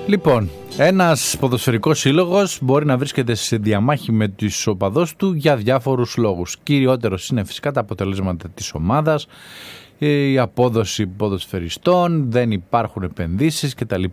Λοιπόν, ένας ποδοσφαιρικός σύλλογος μπορεί να βρίσκεται σε διαμάχη με τους οπαδούς του για διάφορους λόγους. Κυριότερος είναι φυσικά τα αποτελέσματα της ομάδας, η απόδοση ποδοσφαιριστών, δεν υπάρχουν επενδύσεις κτλ.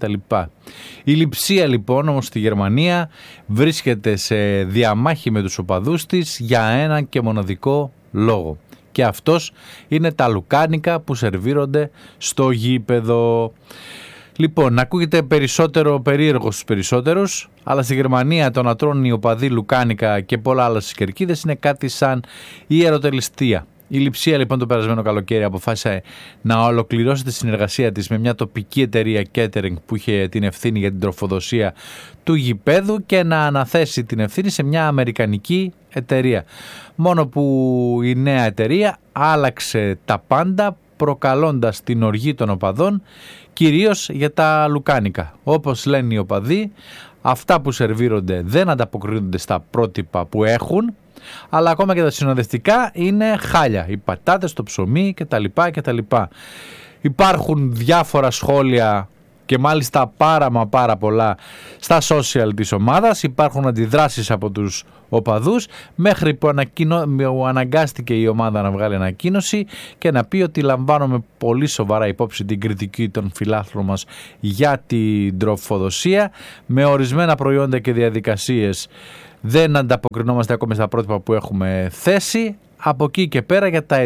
Η Λειψία λοιπόν όμως στη Γερμανία βρίσκεται σε διαμάχη με τους οπαδούς της για έναν και μοναδικό λόγο. Και αυτός είναι τα λουκάνικα που σερβίρονται στο γήπεδο. Λοιπόν, ακούγεται περισσότερο περίεργο στους περισσότερους, αλλά στη Γερμανία το να τρώνε οι οπαδοί λουκάνικα και πολλά άλλα στις κερκίδες είναι κάτι σαν ιεροτελεστία. Η Λειψία λοιπόν το περασμένο καλοκαίρι αποφάσισε να ολοκληρώσει τη συνεργασία της με μια τοπική εταιρεία catering που είχε την ευθύνη για την τροφοδοσία του γηπέδου και να αναθέσει την ευθύνη σε μια αμερικανική εταιρεία. Μόνο που η νέα εταιρεία άλλαξε τα πάντα, προκαλώντας την οργή των οπαδών, κυρίως για τα λουκάνικα. Όπως λένε οι οπαδοί, αυτά που σερβίρονται δεν ανταποκρίνονται στα πρότυπα που έχουν, αλλά ακόμα και τα συνοδευτικά είναι χάλια. Οι πατάτες, το ψωμί κτλ. Υπάρχουν διάφορα σχόλια και μάλιστα πάρα πολλά στα social της ομάδας. Υπάρχουν αντιδράσεις από τους οπαδούς, μέχρι που αναγκάστηκε η ομάδα να βγάλει ανακοίνωση και να πει ότι λαμβάνουμε πολύ σοβαρά υπόψη την κριτική των φιλάθλων μας για την τροφοδοσία. Με ορισμένα προϊόντα και διαδικασίες δεν ανταποκρινόμαστε ακόμη στα πρότυπα που έχουμε θέσει. Από εκεί και πέρα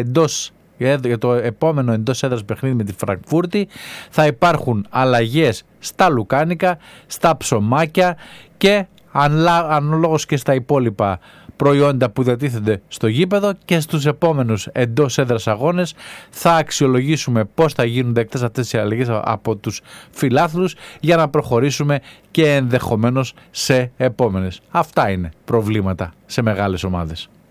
για το επόμενο εντός έδρας παιχνίδι με τη Φραγκφούρτη θα υπάρχουν αλλαγές στα λουκάνικα, στα ψωμάκια και αναλόγως και στα υπόλοιπα προϊόντα που διατίθενται στο γήπεδο, και στους επόμενους εντός έδρας αγώνες θα αξιολογήσουμε πώς θα γίνουν δεκτές αυτές οι αλλαγές από τους φιλάθλους για να προχωρήσουμε και ενδεχομένως σε επόμενες. Αυτά είναι προβλήματα σε μεγάλες ομάδες.